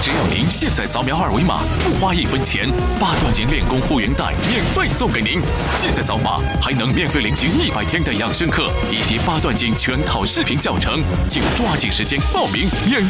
只要您现在扫描二维码，不花1分钱，8段锦练功护云带免费送给您。现在扫码还能免费领取100天的养生课以及8段锦全套视频教程，请抓紧时间报名免